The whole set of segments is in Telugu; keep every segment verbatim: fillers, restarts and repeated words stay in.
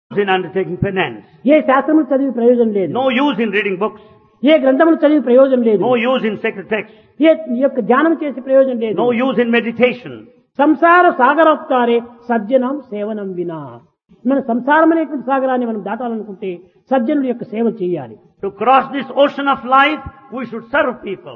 in undertaking penance. ఏ శాస్త్రములు చదివి ప్రయోజనం లేదు. No use in reading books. ఏ గ్రంథములు చదివి ప్రయోజనం లేదు. No use in sacred texts. ఏ యొక్క ధ్యానం చేసి ప్రయోజనం లేదు. No use in meditation. సంసార సాగరోత్తారే సజ్జనం సేవనం వినా. మన సంసారం అనేటువంటి సాగరాన్ని మనం దాటాలనుకుంటే సజ్జనుల యొక్క సేవ చేయాలి. To cross this ocean of life, we should serve people.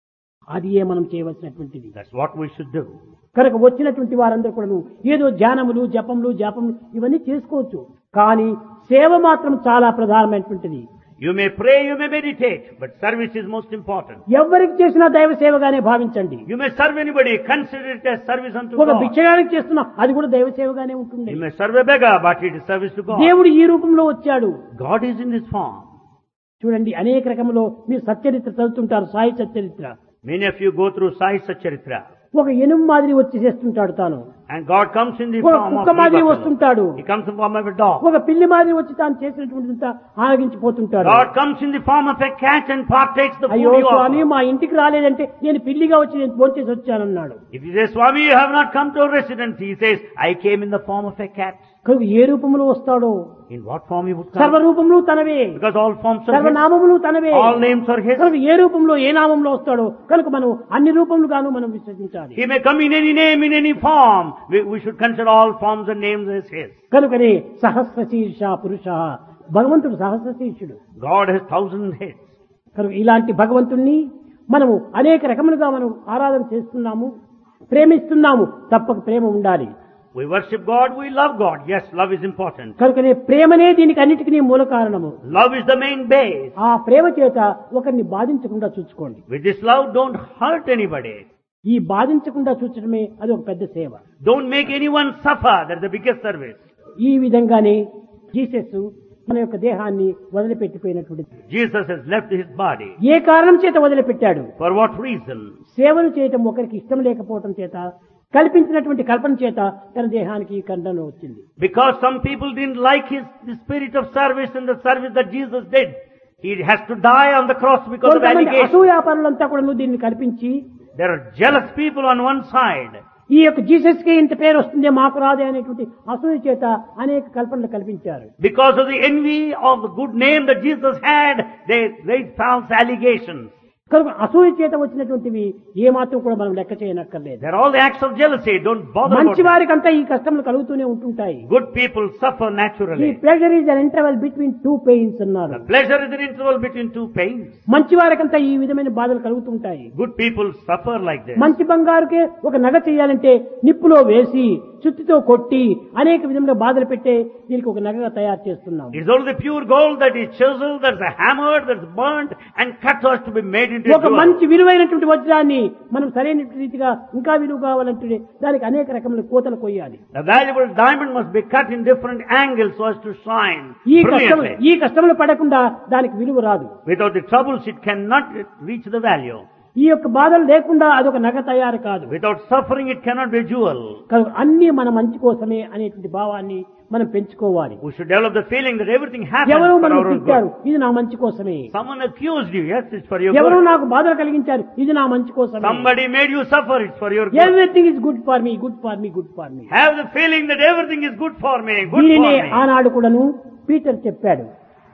అది ఏ మనం చేయవలసినటువంటిది. That's what we should do. కనుక వచ్చినటువంటి వారందరూ కూడా ఏదో ధ్యానములు జపములు జాపములు ఇవన్నీ చేసుకోవచ్చు. కానీ సేవ మాత్రం చాలా ప్రధానమైనటువంటిది. You may pray, you may meditate, but service is most important. ఎవరికి చేసినా దైవ సేవగానే భావించండి. You may serve anybody, consider it as service unto ఒక God. భిక్షగానికి చేస్తున్నా అది కూడా దైవ సేవగానే ఉంటుంది. You may serve a beggar, but it is service to God. దేవుడు ఈ రూపంలో వచ్చాడు. God is in this form. చూడండి, అనేక రకంలో మీరు Satcharitra చదువుతుంటారు. Sai Satcharitra. Many of you go through Sai Satcharitra. ఒక ఎనుము మాదిరి వచ్చి చేస్తుంటాడు తాను. And God comes in the ఒక form of కుక్క మాదిరి buffalo. వస్తుంటాడు. He comes in the form of a dog. ఒక పిల్లి మాదిరి వచ్చి తాను చేసినటువంటిదంతా ఆరగించిపోతుంటాడు. God comes in the form of a cat and partakes the food అయ్యో you స్వామి, offer. మా ఇంటికి రాలేదంటే నేను పిల్లిగా వచ్చి నేను భోంచేసి వచ్చానన్నాడు. If you say, Swami, you have not come to our residence, he says, I came in the form of a cat. కనుక ఏ రూపంలో వస్తాడో In what form he would సర్వ come? రూపములు తనవే, Because all forms are his. సర్వనామములు తనవే, All names are his. కనుక ఏ రూపంలో ఏ నామంలో వస్తాడో కనుక మనం అన్ని రూపములుగాను మనం విశ్వసించాలి. He may come in any name, in any form. We, we should consider all forms and names as his. కనుకనే సహస్ర శీర్ష పురుష, భగవంతుడు సహస్ర శీర్షుడు. God has thousand heads. కనుక ఇలాంటి భగవంతుణ్ణి మనము అనేక రకములుగా మనం ఆరాధన చేస్తున్నాము, ప్రేమిస్తున్నాము. తప్పక ప్రేమ ఉండాలి. We worship God, we love God. Yes, love is important. కనుకనే ప్రేమనే దీనికి అన్నిటికీ మూల కారణము. Love is the main base. ఆ ప్రేమ చేత ఒకరిని బాధించకుండా చూసుకోండి. With this love, don't hurt anybody. ఈ బాధించకుండా చూచడమే అది ఒక పెద్ద సేవ. Don't make anyone suffer. That's the biggest service. ఈ విధంగానే జీసస్ మన యొక్క దేహాన్ని వదిలిపెట్టిపోయినటువంటి Jesus has left his body. ఏ కారణం చేత వదిలిపెట్టాడు? For what reason? సేవలు చేయటం ఒకరికి ఇష్టం లేకపోవటం చేత, కల్పించినటువంటి కల్పన చేత తన దేహానికి ఖండన వచ్చింది. Because some people didn't like his the spirit of service and the service that Jesus did. He has to die on the cross because of కొంతమంది allegation. అసూయాపరులంతా కూడా దీన్ని కల్పించి, There are jealous people on one side. ఈ యొక్క జీసస్ కి ఇంత పేరు వస్తుంది మాకు రాదే అనేటువంటి అసూయ చేత అనేక కల్పనలు కల్పించారు. Because of the envy of the good name that Jesus had, they raised false allegations. కనుక అసూయ చేత వచ్చినటువంటివి ఏ మాత్రం కూడా మనం లెక్క చేయనక్కర్లేదు. They're all the acts of jealousy. Don't bother about మంచి it. వారికంతా ఈ కష్టములు కలుగుతూనే ఉంటుంటాయి. Good people suffer ఈ naturally. Pleasure is an interval between two pains అన్నారు. The pleasure is an interval between two pains. మంచి వారికంతా ఈ విధమైన బాధలు కలుగుతుంటాయి. Good people suffer like this. మంచి బంగారుకే ఒక నగ చేయాలంటే నిప్పులో వేసి చుట్టితో కొట్టి అనేక విధంగా బాధలు పెట్టే దీనికి ఒక నగగా తయారు చేస్తున్నాం. It's only the pure gold that is chiseled, that's hammered, that's burnt and cut so as to be made into a ఒక jewel. మంచి విలువైనటువంటి వజ్రాన్ని మనం సరైన రీతిగా ఇంకా విలువ కావాలంటే దానికి అనేక రకముల కోతలు కొయ్యాలి. The valuable diamond must be cut in different angles so as to shine ఈ కష్టం brilliantly. ఈ కష్టములు పడకుండా దానికి విలువ రాదు. Without the troubles, it cannot reach the value. ఈ యొక్క బాధలు లేకుండా అదొక నగ తయారు కాదు. Without suffering, it cannot be a jewel. కనుక అన్ని మన మంచి కోసమే అనేటువంటి భావాన్ని మనం పెంచుకోవాలి. We should develop the feeling that everything happens ఎవరో for మనం our own తిట్టారు, good. ఇది నా మంచి కోసమే. Someone accused you, yes, it's for your ఎవరో good. నాకు బాధలు కలిగించారు, ఇది నా మంచి కోసమే. Somebody made you suffer, it's for your good. Everything is good for me, good for me, good for me. Have the feeling that everything is good for me, good for దీనినే me. ఆనాడు కూడాను పీటర్ చెప్పాడు.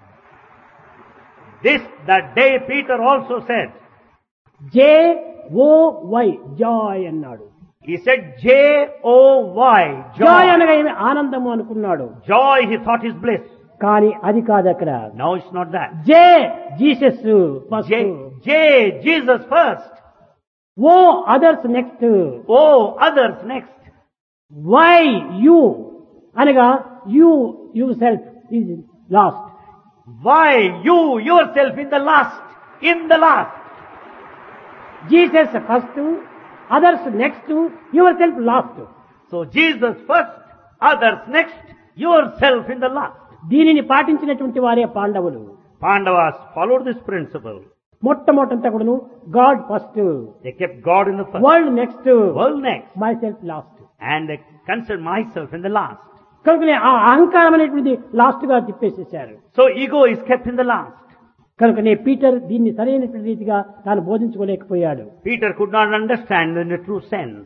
This, that day Peter also said. J oh why, Joy అన్నాడు. He said J O Y, Joy joy. అనగా ఏమి ఆనందము అనుకున్నాడు. Joy he thought is bliss. కానీ అది కాదు అక్కడ. No, it's not that. J Jesus first, J, J, Jesus first. Oh others next, O, others next. Why you అనగా you your self is lost. Why you yourself in the last, in the last. Jesus first, others next, your self last. So Jesus first, others next, yourself in the last. దీనిని పాటించినటువంటి వారే పాండవులు. Pandavas followed this principle. మొట్టమొదటంతా కూడాను God first, They kept God in the first, world next, world next, my self last. and they considered myself in the last. కనుకనే ఆ అహంకారం అనేటువంటిది లాస్ట్ గా తిప్పేసేశారు. So ego is kept in the last. కనుకనే పీటర్ దీన్ని సరైనటువంటి రీతిగా తాను బోధించుకోలేకపోయాడు. Peter could not understand in the true sense.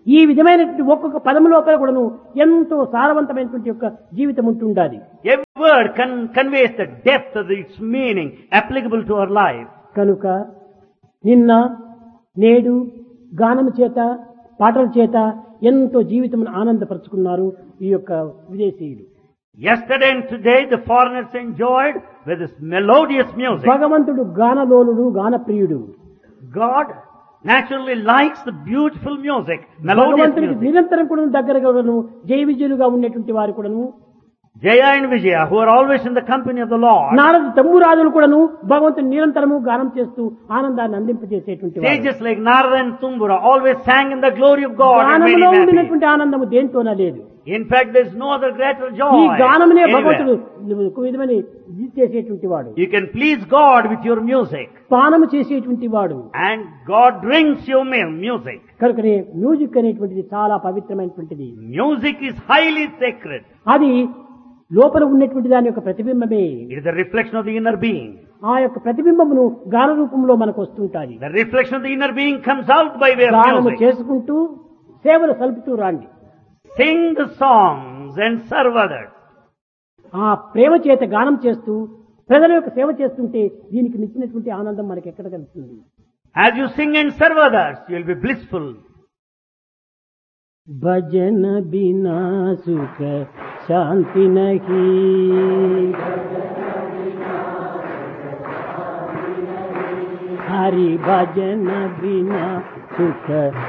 ఈ విధమైనటువంటి ఒక్కొక్క పదము లోపల కూడాను ఎంతో సారవంతమైనటువంటి యొక్క జీవితం ఉంటుండాలి. Every word con- conveys the depth of its meaning applicable to our life. కనుక నిన్న నేడు గానము చేత పాటల చేత ఎంతో జీవితమును ఆనందపరుచుకున్నారు ఈ యొక్క విదేశీయులు. Yesterday and today the foreigners enjoyed with this melodious music. భగవంతుడు గానలోలుడు గానప్రియుడు. God naturally likes the beautiful music, melodious భగవంతుడికి music. నిరంతరం కూడా దగ్గరగా కూడాను జయ విజయులుగా ఉండేటువంటి వారు కూడాను Jaya and Vijaya, who are always in the company of the Lord. నారదు తమ్మురాజులు కూడాను భగవంతుని నిరంతరము గానం చేస్తూ ఆనందాన్ని అందింపజేసేటువంటి వారు. Sages like Narada and Tumbura always sang in the glory of God and made గానములో him happy. ఉండినటువంటి ఆనందము దేంతోనా లేదు. In fact, there is no other greater ఈ joy గానమునే భగవంతుడు anywhere. ఒక విధమైన ఇది చేసేటువంటి వాడు, You can please God with your music, పానము చేసేటువంటి వాడు. and God drinks your mi- music. కనుకనే మ్యూజిక్ అనేటువంటిది చాలా పవిత్రమైనటువంటిది. Music is highly sacred. అది లోపల ఉన్నటువంటి దాని యొక్క ప్రతిబింబమే. It is the reflection of the inner being. ఆ యొక్క ప్రతిబింబమును గాన రూపంలో మనకు వస్తుంటాయి. The reflection of the inner being comes out by way of గానము music. చేసుకుంటూ సేవలు సల్పుతూ రాండి. Sing the songs and serve others. ఆ ప్రేమ చేత గానం చేస్తూ ప్రజల యొక్క సేవ చేస్తుంటే దీనికి మించినటువంటి ఆనందం మనకి ఎక్కడ కలుగుతుంది? As you sing and serve others, you will be blissful. భజన బినా సుఖ శాంతి నహి, హరి భజన బినా సుఖ